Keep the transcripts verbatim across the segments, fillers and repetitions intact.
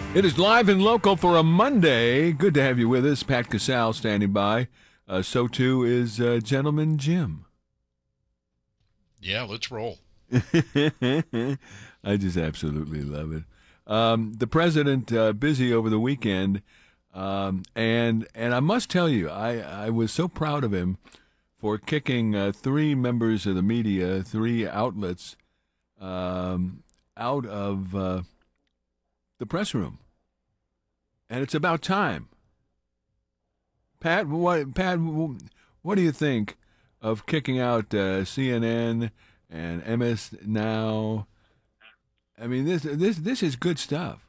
It is live and local for a Monday. Good to have you with us. Pat Casale standing by. Uh, so too is uh, Gentleman Jim. Yeah, let's roll. I just absolutely love it. Um, the president uh, busy over the weekend, um, and and I must tell you, I, I was so proud of him for kicking uh, three members of the media, three outlets, um, out of uh, the press room. And it's about time. Pat, what Pat, what do you think of kicking out uh, C N N and M S Now? I mean, this this this is good stuff.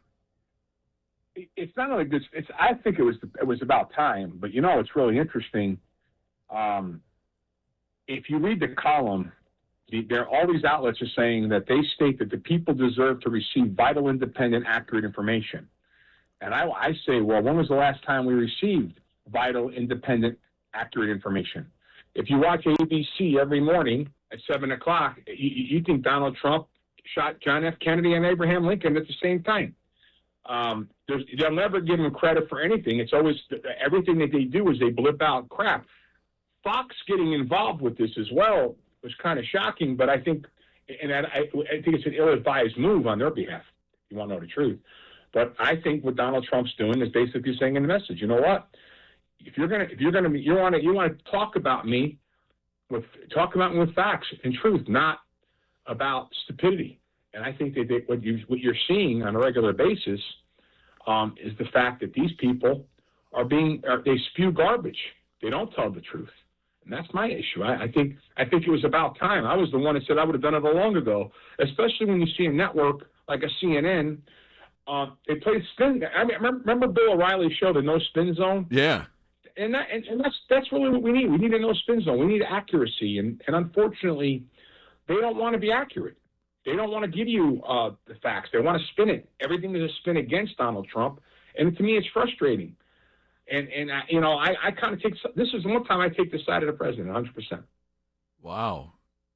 It's not only good. It's I think it was it was about time. But you know, it's really interesting. Um, if you read the column, the, there all these outlets are saying that they state that the people deserve to receive vital, independent, accurate information. And I, I say, well, when was the last time we received vital, independent, accurate information? If you watch A B C every morning at seven o'clock, you, you think Donald Trump shot John F. Kennedy and Abraham Lincoln at the same time. Um, there's, they'll never give them credit for anything. It's always everything that they do is they blip out crap. Fox getting involved with this as well was kind of shocking, but I think, and I, I think it's an ill-advised move on their behalf. If you want to know the truth. But I think what Donald Trump's doing is basically saying in the message, you know what? If you're gonna, if you're gonna, you want to, you want to talk about me with, talk about me with facts and truth, not about stupidity. And I think that they, what you, what you're seeing on a regular basis um, is the fact that these people are being, are, they spew garbage. They don't tell the truth, and that's my issue. I, I think, I think it was about time. I was the one that said I would have done it a long ago, especially when you see a network like a C N N. Uh, they play spin. I mean, remember, remember Bill O'Reilly's show, the No Spin Zone? Yeah. And that, and, and that's that's really what we need. We need a no spin zone. We need accuracy, and and unfortunately, they don't want to be accurate. They don't want to give you uh, the facts. They want to spin it. Everything is a spin against Donald Trump, and to me, it's frustrating. And and I, you know, I, I kind of take this is the one time I take the side of the president, one hundred percent. Wow.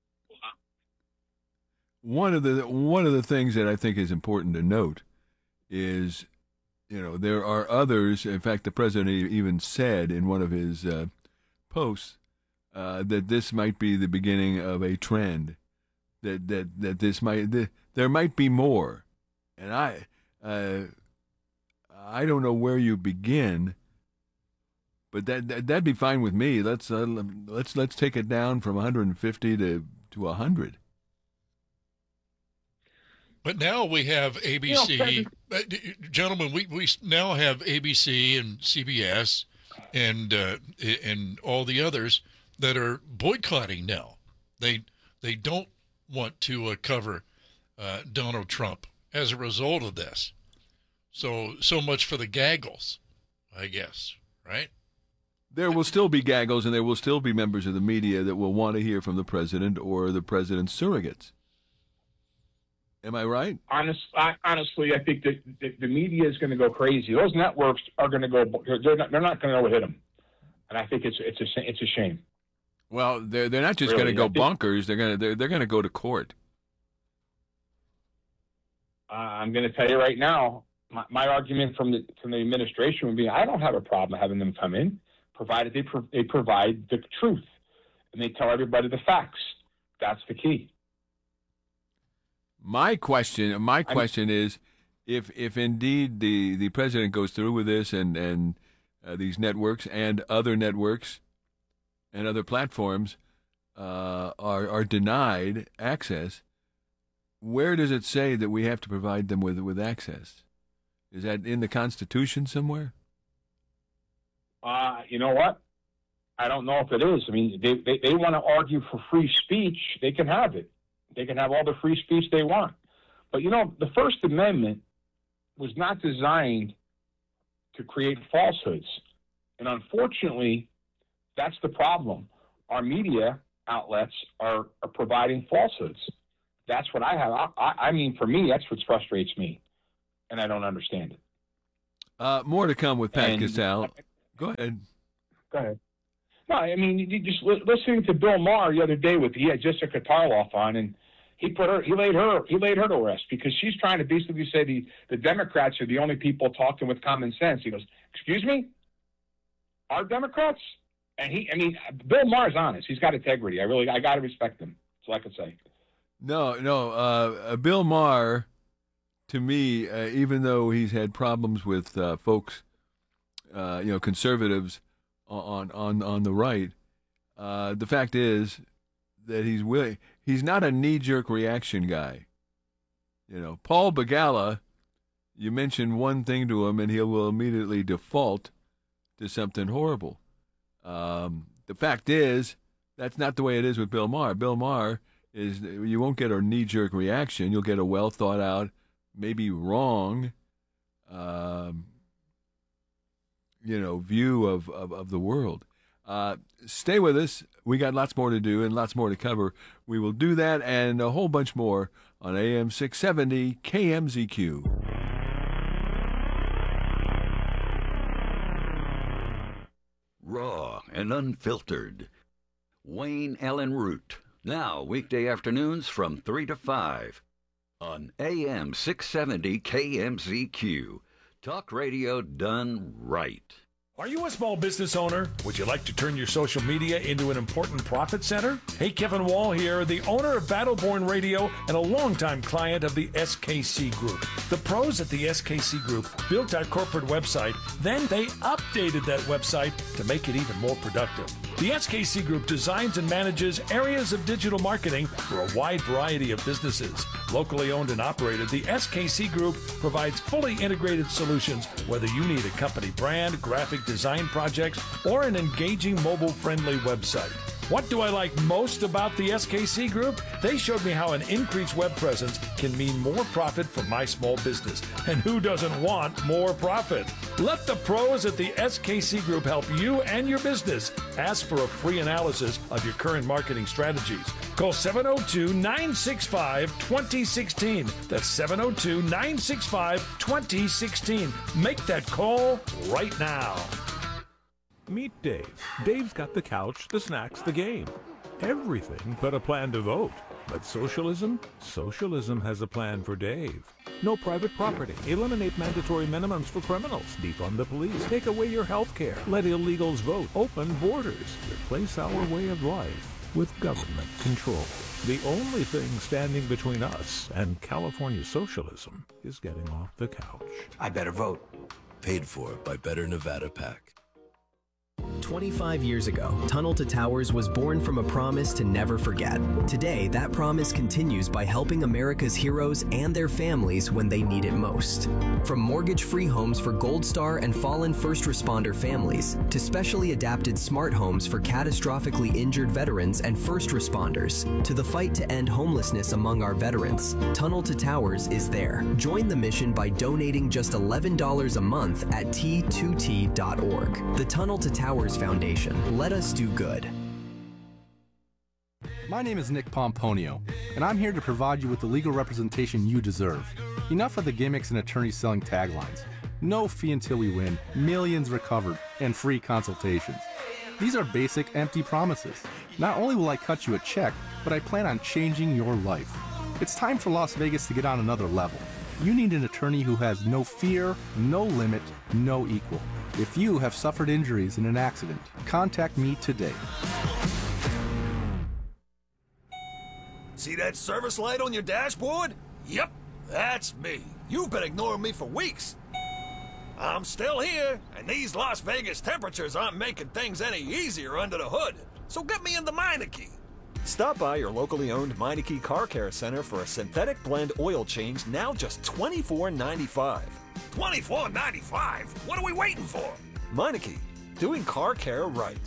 One of the one of the things that I think is important to note is, you know, there are others. In fact, the president even said in one of his uh, posts uh, that this might be the beginning of a trend. That that that this might th- there might be more, and I uh, I don't know where you begin, but that, that that'd be fine with me. Let's uh, let's let's take it down from one hundred fifty to to one hundred. But now we have A B C. You know, Gentlemen, we, we now have A B C and C B S and uh, and all the others that are boycotting now. They they don't want to uh, cover uh, Donald Trump as a result of this. So so much for the gaggles, I guess, right? There will still be gaggles, and there will still be members of the media that will want to hear from the president or the president's surrogates. Am I right? Honest, I, honestly, I think that the, the media is going to go crazy. Those networks are going to go. They're not. They're not going to know what hit them, and I think it's it's a it's a shame. Well, they're they're not just Really, going to go I think- bonkers. They're going to they're, they're going to go to court. Uh, I'm going to tell you right now. My, my argument from the from the administration would be: I don't have a problem having them come in, provided they pro- they provide the truth and they tell everybody the facts. That's the key. My question, my question is, if if indeed the, the president goes through with this, and and uh, these networks and other networks and other platforms uh, are are denied access, where does it say that we have to provide them with with access? Is that in the Constitution somewhere? Uh, you know what? I don't know if it is. I mean, they, they, they want to argue for free speech. They can have it. They can have all the free speech they want. But, you know, the First Amendment was not designed to create falsehoods. And unfortunately, that's the problem. Our media outlets are, are providing falsehoods. That's what I have. I, I, I mean, for me, that's what frustrates me. And I don't understand it. Uh, more to come with Pat And- Casale. Go ahead. Go ahead. No, I mean, you just li- listening to Bill Maher the other day with he had Jessica Tarloff on, and he put her, he laid her, he laid her to rest because she's trying to basically say the, the Democrats are the only people talking with common sense. He goes, excuse me, our Democrats? And he, I mean, Bill Maher's honest. He's got integrity. I really, I got to respect him. That's all I can say. No, no, uh, Bill Maher, to me, uh, even though he's had problems with uh, folks, uh, you know, conservatives on on on the right, uh, the fact is that he's willing. He's not a knee-jerk reaction guy. You know, Paul Begala, you mention one thing to him, and he will immediately default to something horrible. Um, the fact is, that's not the way it is with Bill Maher. Bill Maher is, you won't get a knee-jerk reaction. You'll get a well-thought-out, maybe wrong, um, you know, view of, of, of the world. Uh, stay with us. We got lots more to do and lots more to cover. We will do that and a whole bunch more on A M six seventy K M Z Q. Raw and unfiltered. Wayne Allen Root. Now, weekday afternoons from three to five on A M six seventy K M Z Q. Talk radio done right. Are you a small business owner? Would you like to turn your social media into an important profit center? Hey, Kevin Wall here, the owner of Battleborn Radio and a longtime client of the S K C Group. The pros at the S K C Group built our corporate website, then they updated that website to make it even more productive. The S K C Group designs and manages areas of digital marketing for a wide variety of businesses. Locally owned and operated, the S K C Group provides fully integrated solutions, whether you need a company brand, graphic design projects, or an engaging mobile-friendly website. What do I like most about the S K C Group? They showed me how an increased web presence can mean more profit for my small business. And who doesn't want more profit? Let the pros at the S K C Group help you and your business. Ask for a free analysis of your current marketing strategies. Call seven oh two, nine six five, two oh one six. That's seven oh two, nine six five, two oh one six. Make that call right now. Meet Dave. Dave's got the couch, the snacks, the game. Everything but a plan to vote. But socialism? Socialism has a plan for Dave. No private property. Eliminate mandatory minimums for criminals. Defund the police. Take away your health care. Let illegals vote. Open borders. Replace our way of life with government control. The only thing standing between us and California socialism is getting off the couch. I better vote. Paid for by Better Nevada PAC. twenty-five years ago, Tunnel to Towers was born from a promise to never forget. Today, that promise continues by helping America's heroes and their families when they need it most. From mortgage-free homes for Gold Star and fallen first responder families, to specially adapted smart homes for catastrophically injured veterans and first responders, to the fight to end homelessness among our veterans, Tunnel to Towers is there. Join the mission by donating just eleven dollars a month at T two T dot org. The Tunnel to Towers Foundation. Let us do good. My name is Nick Pomponio, and I'm here to provide you with the legal representation you deserve. Enough of the gimmicks and attorneys selling taglines. No fee until we win, millions recovered, and free consultations. These are basic, empty promises. Not only will I cut you a check, but I plan on changing your life. It's time for Las Vegas to get on another level. You need an attorney who has no fear, no limit, no equal. If you have suffered injuries in an accident, contact me today. See that service light on your dashboard? Yep, that's me. You've been ignoring me for weeks. I'm still here, and these Las Vegas temperatures aren't making things any easier under the hood. So get me in the Meineke. Stop by your locally owned Meineke Car Care Center for a synthetic blend oil change, now just twenty-four ninety-five. twenty-four ninety-five? What are we waiting for? Meineke, doing car care right.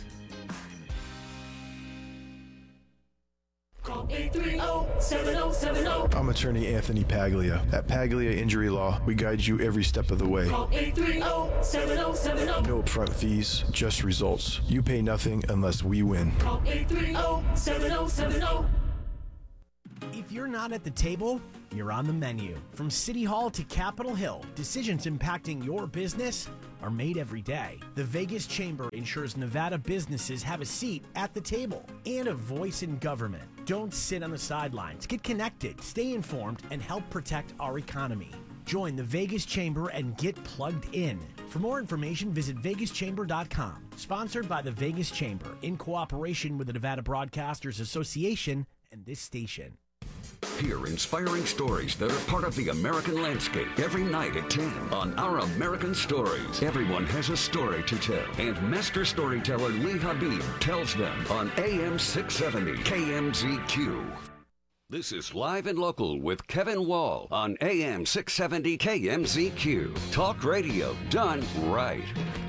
Call eight three zero, seven zero seven zero. I'm attorney Anthony Paglia. At Paglia Injury Law, we guide you every step of the way. Call eight three zero, seven zero seven zero. No upfront fees, just results. You pay nothing unless we win. Call eight three zero, seven zero seven zero. If you're not at the table, you're on the menu. From City Hall to Capitol Hill, decisions impacting your business are made every day. The Vegas Chamber ensures Nevada businesses have a seat at the table and a voice in government. Don't sit on the sidelines. Get connected, stay informed, and help protect our economy. Join the Vegas Chamber and get plugged in. For more information, visit vegas chamber dot com. Sponsored by the Vegas Chamber in cooperation with the Nevada Broadcasters Association and this station. Hear inspiring stories that are part of the American landscape every night at ten on Our American Stories. Everyone has a story to tell, and master storyteller Lee Habib tells them on A M six seventy K M Z Q. This is Live and Local with Kevin Wall on A M six seventy K M Z Q. Talk radio done right.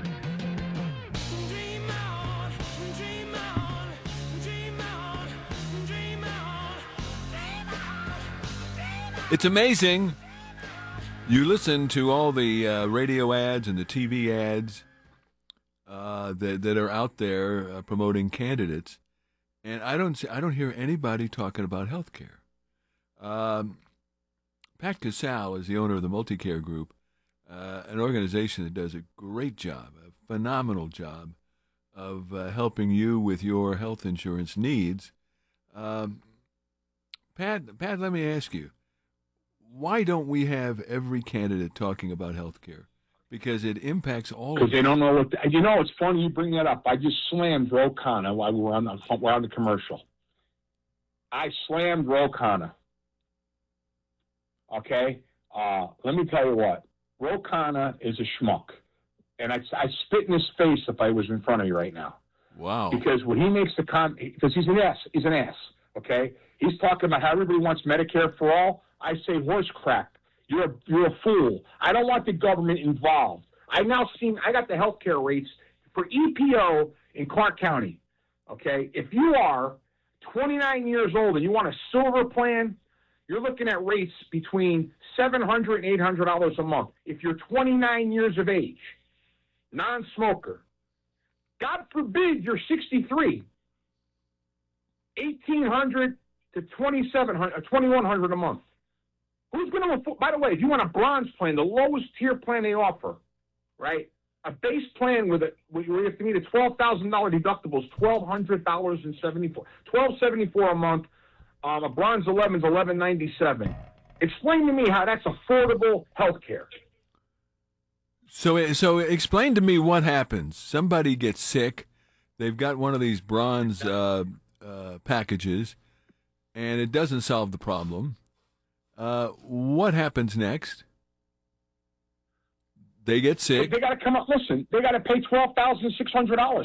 It's amazing. You listen to all the uh, radio ads and the T V ads uh, that that are out there uh, promoting candidates, and I don't see, I don't hear anybody talking about health care. Um, Pat Casal is the owner of the Multicare Group, uh, an organization that does a great job, a phenomenal job of uh, helping you with your health insurance needs. Um, Pat, Pat, let me ask you. Why don't we have every candidate talking about health care? Because it impacts all of Because they don't know what. The, you know, it's funny you bring that up. I just slammed Ro Khanna while we were on the, we're on the commercial. I slammed Ro Khanna. Okay? Uh, let me tell you what. Ro Khanna is a schmuck. And I, I spit in his face if I was in front of you right now. Wow. Because when he makes the con, because he's an ass. He's an ass. Okay? He's talking about how everybody wants Medicare for all. I say horse crap. You're a, you're a fool. I don't want the government involved. I now seen I got the healthcare rates for E P O in Clark County. Okay, if you are twenty-nine years old and you want a silver plan, you're looking at rates between seven hundred and eight hundred dollars a month. If you're twenty-nine years of age, non-smoker, God forbid you're sixty-three, eighteen hundred to twenty-seven hundred, twenty-one hundred a month. Who's going to afford? By the way, if you want a bronze plan, the lowest tier plan they offer, right? A base plan with a where you have to meet a twelve thousand dollar deductible is twelve hundred dollars and seventy four, twelve seventy four a month. Um, a bronze eleven is eleven ninety seven. Explain to me how that's affordable health care. So, so explain to me what happens. Somebody gets sick. They've got one of these bronze uh, uh, packages, and it doesn't solve the problem. Uh, what happens next? They get sick. They got to come up. Listen, they got to pay twelve thousand six hundred dollars.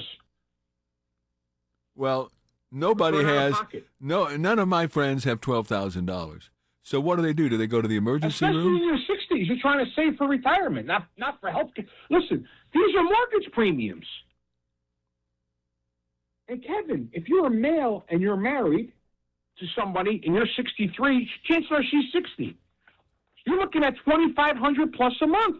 Well, nobody has. No, none of my friends have twelve thousand dollars. So what do they do? Do they go to the emergency Especially room? in your sixties, you're trying to save for retirement, not not for health care. Listen, these are mortgage premiums. And Kevin, if you're a male and you're married to somebody and you're sixty-three, chances are she's sixty. You're looking at twenty-five hundred plus a month.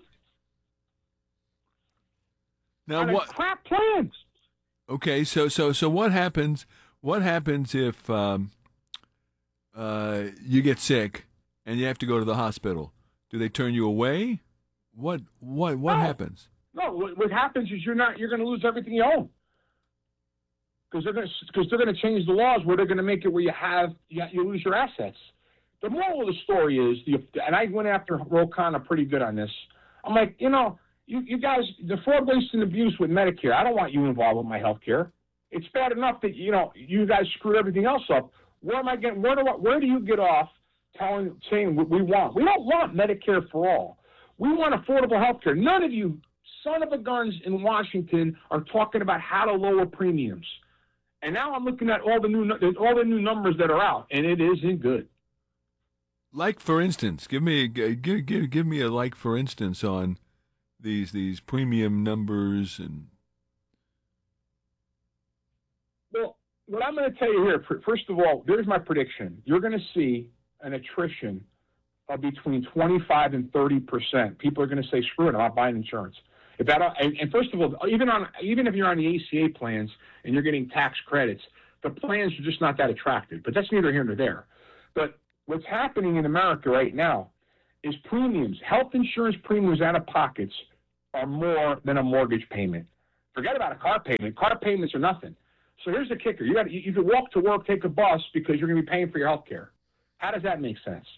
Now on what? A crap plans. Okay, so so so what happens? What happens if um, uh, you get sick and you have to go to the hospital? Do they turn you away? What what what no. happens? No, what, what happens is you're not. You're going to lose everything you own. Because they're going because they're going to change the laws where they're going to make it where you have you, you lose your assets. The moral of the story is, the, and I went after Ro Khanna pretty good on this. I'm like, you know, you, you guys, the fraud, waste, and abuse with Medicare. I don't want you involved with my health care. It's bad enough that you know you guys screwed everything else up. Where am I getting? Where do I, where do you get off telling saying what we want? We don't want Medicare for all. We want affordable health care. None of you son of a guns in Washington are talking about how to lower premiums. And now I'm looking at all the new all the new numbers that are out, and it isn't good. Like for instance, give me give give give me a like for instance on these these premium numbers and. Well, what I'm going to tell you here, first of all, there's my prediction. You're going to see an attrition of between twenty-five and thirty percent. People are going to say, "Screw it, I'm not buying insurance." If that, and, and first of all, even on even if you're on the A C A plans and you're getting tax credits, the plans are just not that attractive. But that's neither here nor there. But what's happening in America right now is premiums, health insurance premiums out of pockets are more than a mortgage payment. Forget about a car payment. Car payments are nothing. So here's the kicker. You got you can walk to work, take a bus because you're going to be paying for your health care. How does that make sense?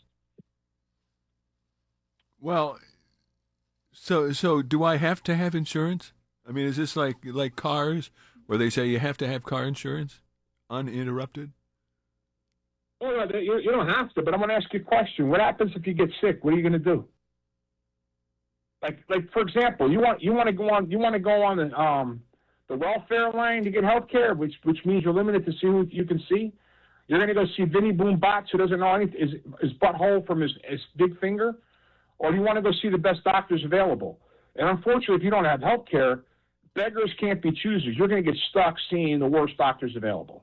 Well, so so do I have to have insurance? I mean, is this like like cars where they say you have to have car insurance uninterrupted? Well, you, you don't have to, but I'm going to ask you a question. What happens if you get sick? What are you going to do? Like, like for example, you want you want to go on you want to go on the um the welfare line to get health care, which which means you're limited to see who you can see. You're going to go see Vinny Boom Bots, who doesn't know anything, his, his butthole from his, his big finger, or do you want to go see the best doctors available? And unfortunately, if you don't have health care, beggars can't be choosers. You're going to get stuck seeing the worst doctors available.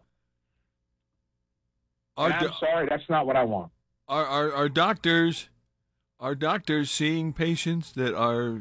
Are I'm do- sorry, that's not what I want. Are, are are doctors are doctors seeing patients that are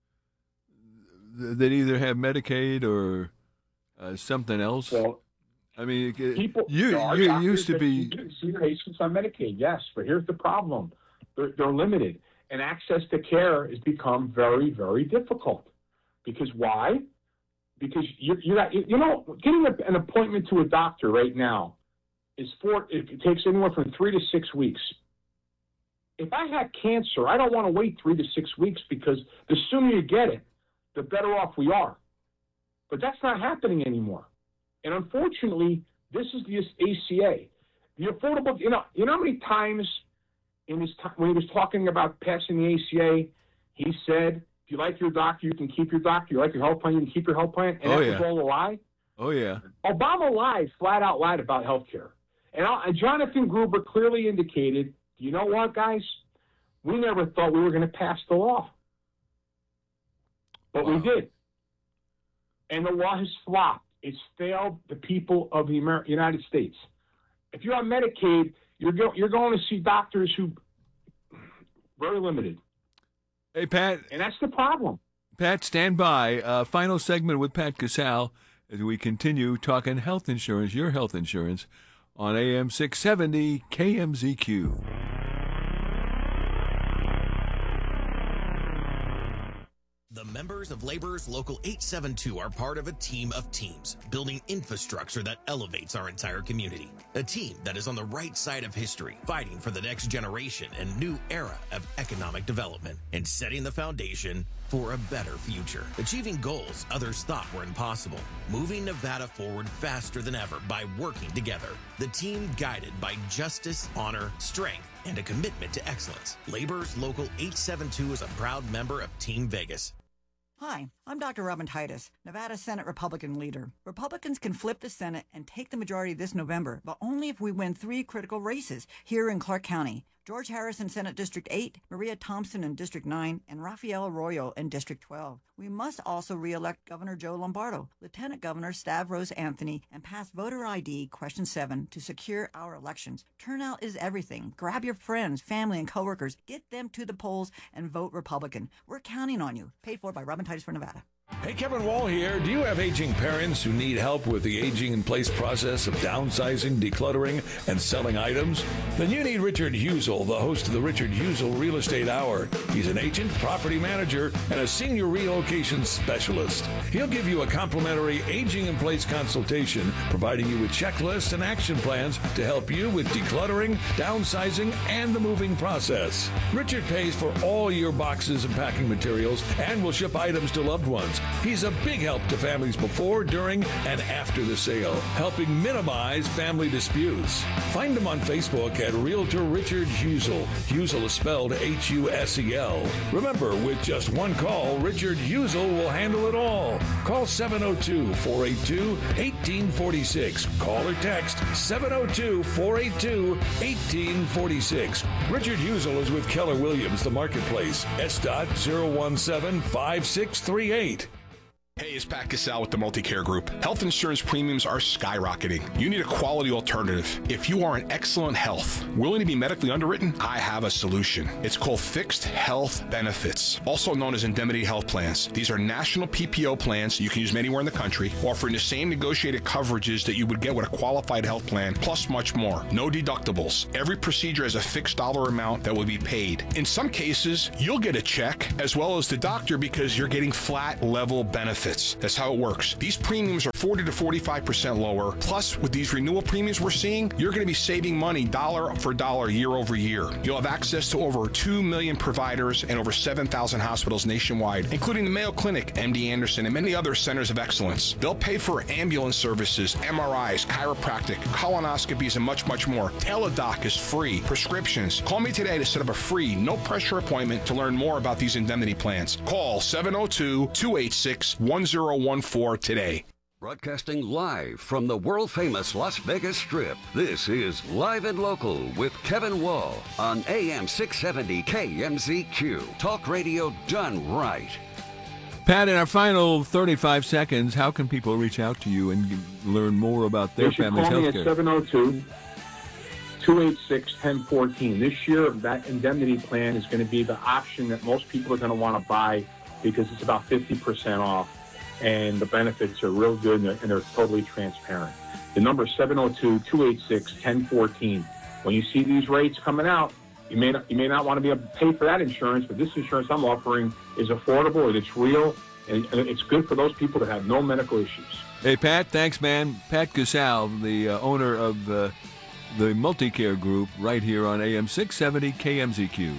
that either have Medicaid or uh, something else? Well, I mean, it, people you there are you doctors used to that be do see patients on Medicaid, yes, but here's the problem: they're, they're limited, and access to care has become very, very difficult. Because why? Because you you got you know getting a, an appointment to a doctor right now is for it takes anywhere from three to six weeks. If I had cancer, I don't want to wait three to six weeks because the sooner you get it, the better off we are. But that's not happening anymore. And unfortunately, this is the A C A. The affordable, you know, you know how many times in his time, when he was talking about passing the A C A, he said, if you like your doctor, you can keep your doctor. You like your health plan, you can keep your health plan. And Oh, that yeah. was all a lie. oh yeah. Obama lied, flat out lied about health care. And, I- and Jonathan Gruber clearly indicated, you know what, guys? We never thought we were going to pass the law. But we did. And the law has flopped. It's failed the people of the Amer- United States. If you're on Medicaid, you're, go- you're going to see doctors who very limited. Hey, Pat. And that's the problem. Pat, stand by. Uh, final segment with Pat Casal as we continue talking health insurance, your health insurance, on A M six seventy K M Z Q. The members of Laborers Local eight seven two are part of a team of teams, building infrastructure that elevates our entire community. A team that is on the right side of history, fighting for the next generation and new era of economic development, and setting the foundation for a better future. Achieving goals others thought were impossible. Moving Nevada forward faster than ever by working together. The team guided by justice, honor, strength, and a commitment to excellence. Laborers Local eight seven two is a proud member of Team Vegas. Hi, I'm Doctor Robin Titus, Nevada Senate Republican leader. Republicans can flip the Senate and take the majority this November, but only if we win three critical races here in Clark County. George Harris in Senate District eight, Maria Thompson in District nine, and Rafael Arroyo in District twelve. We must also re-elect Governor Joe Lombardo, Lieutenant Governor Stavros Anthony, and pass voter I D Question seven to secure our elections. Turnout is everything. Grab your friends, family, and coworkers. Get them to the polls and vote Republican. We're counting on you. Paid for by Robin Titus for Nevada. Hey, Kevin Wall here. Do you have aging parents who need help with the aging in place process of downsizing, decluttering, and selling items? Then you need Richard Husel, the host of the Richard Husel Real Estate Hour. He's an agent, property manager, and a senior relocation specialist. He'll give you a complimentary aging in place consultation, providing you with checklists and action plans to help you with decluttering, downsizing, and the moving process. Richard pays for all your boxes and packing materials and will ship items to loved ones. He's a big help to families before, during, and after the sale, helping minimize family disputes. Find him on Facebook at Realtor Richard Husel. Husel is spelled H U S E L. Remember, with just one call, Richard Husel will handle it all. Call seven oh two, four eight two, one eight four six. Call or text seven oh two, four eight two, one eight four six. Richard Husel is with Keller Williams, the marketplace. S DOT zero one seven five six three eight. Hey, it's Pat Cassell with the Multicare Group. Health insurance premiums are skyrocketing. You need a quality alternative. If you are in excellent health, willing to be medically underwritten, I have a solution. It's called Fixed Health Benefits, also known as Indemnity Health Plans. These are national P P O plans you can use anywhere in the country, offering the same negotiated coverages that you would get with a qualified health plan, plus much more. No deductibles. Every procedure has a fixed dollar amount that will be paid. In some cases, you'll get a check as well as the doctor because you're getting flat level benefits. That's how it works. These premiums are forty to forty-five percent lower. Plus, with these renewal premiums we're seeing, you're going to be saving money dollar for dollar year over year. You'll have access to over two million providers and over seven thousand hospitals nationwide, including the Mayo Clinic, M D Anderson, and many other centers of excellence. They'll pay for ambulance services, M R Is, chiropractic, colonoscopies, and much, much more. Teladoc is free. Prescriptions. Call me today to set up a free, no-pressure appointment to learn more about these indemnity plans. Call seven oh two, two eight six, one oh one four today. Broadcasting live from the world-famous Las Vegas Strip, this is Live and Local with Kevin Wall on A M six seventy K M Z Q. Talk radio done right. Pat, in our final thirty-five seconds, how can people reach out to you and learn more about their they should family's call health me care? at seven oh two, two eight six, one oh one four. This year, that indemnity plan is going to be the option that most people are going to want to buy because it's about fifty percent off. And the benefits are real good, and they're, and they're totally transparent. The number is seven oh two, two eight six, one oh one four. When you see these rates coming out, you may not, you may not want to be able to pay for that insurance, but this insurance I'm offering is affordable, and it's real, and, and it's good for those people that have no medical issues. Hey, Pat, thanks, man. Pat Cassell, the uh, owner of uh, the Multicare Group, right here on A M six seventy K M Z Q.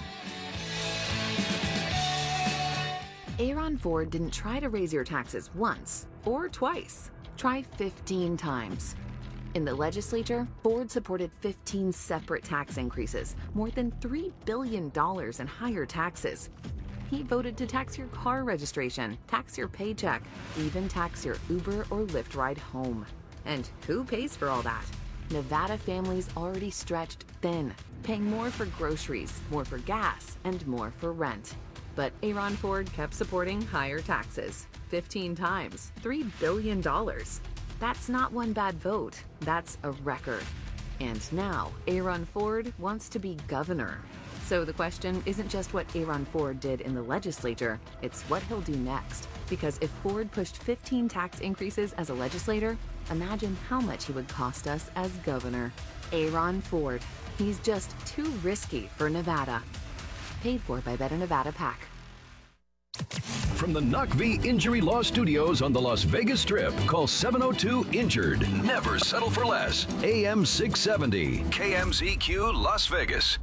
Aaron Ford didn't try to raise your taxes once or twice. Try fifteen times. In the legislature, Ford supported fifteen separate tax increases, more than three billion dollars in higher taxes. He voted to tax your car registration, tax your paycheck, even tax your Uber or Lyft ride home. And who pays for all that? Nevada families already stretched thin, paying more for groceries, more for gas, and more for rent. But Aaron Ford kept supporting higher taxes, fifteen times, three billion dollars. That's not one bad vote, that's a record. And now, Aaron Ford wants to be governor. So the question isn't just what Aaron Ford did in the legislature, it's what he'll do next. Because if Ford pushed fifteen tax increases as a legislator, imagine how much he would cost us as governor. Aaron Ford. He's just too risky for Nevada. Paid for by Better Nevada PAC. From the N U C V Injury Law Studios on the Las Vegas Strip, call seven oh two injured. Never settle for less. A M six seventy, K M Z Q, Las Vegas.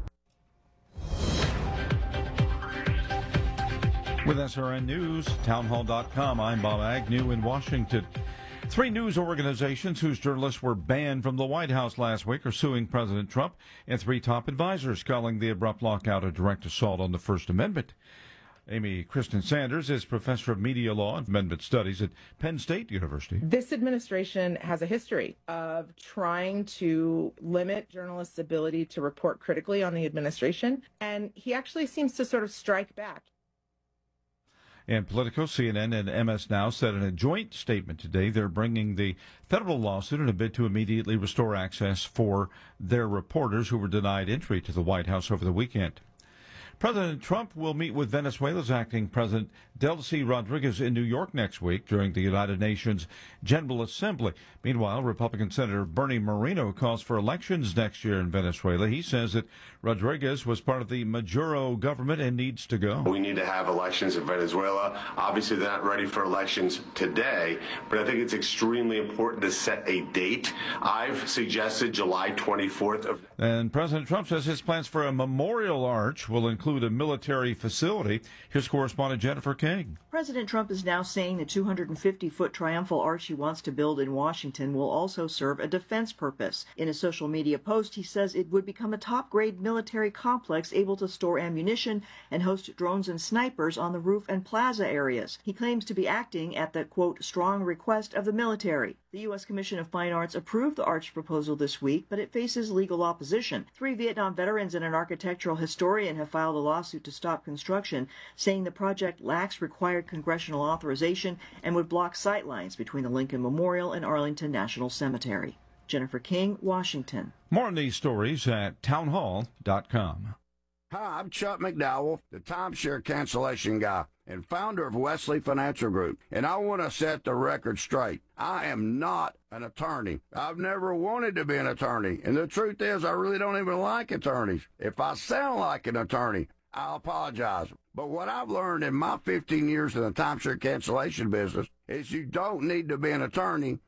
With S R N News, townhall dot com, I'm Bob Agnew in Washington. Three news organizations whose journalists were banned from the White House last week are suing President Trump, and three top advisors calling the abrupt lockout a direct assault on the First Amendment. Amy Kristen Sanders is professor of media law and amendment studies at Penn State University. This administration has a history of trying to limit journalists' ability to report critically on the administration, and he actually seems to sort of strike back. And Politico, C N N, and M S Now said in a joint statement today they're bringing the federal lawsuit in a bid to immediately restore access for their reporters who were denied entry to the White House over the weekend. President Trump will meet with Venezuela's acting president, Delcy Rodriguez, in New York next week during the United Nations General Assembly. Meanwhile, Republican Senator Bernie Moreno calls for elections next year in Venezuela. He says that Rodriguez was part of the Maduro government and needs to go. We need to have elections in Venezuela. Obviously, they're not ready for elections today, but I think it's extremely important to set a date. I've suggested July twenty-fourth. Of- and President Trump says his plans for a memorial arch will include a military facility. Here's correspondent Jennifer King. President Trump is now saying the two hundred fifty foot triumphal arch he wants to build in Washington will also serve a defense purpose. In a social media post, he says it would become a top-grade military complex able to store ammunition and host drones and snipers on the roof and plaza areas. He claims to be acting at the, quote, strong request of the military. The U S Commission of Fine Arts approved the arch proposal this week, but it faces legal opposition. Three Vietnam veterans and an architectural historian have filed a a lawsuit to stop construction, saying the project lacks required congressional authorization and would block sightlines between the Lincoln Memorial and Arlington National Cemetery. Jennifer King, Washington. More on these stories at townhall dot com. Hi, I'm Chuck McDowell, the timeshare cancellation guy and founder of Wesley Financial Group, and I want to set the record straight. I am not an attorney. I've never wanted to be an attorney, and the truth is I really don't even like attorneys. If I sound like an attorney, I apologize. But what I've learned in my fifteen years in the timeshare cancellation business is you don't need to be an attorney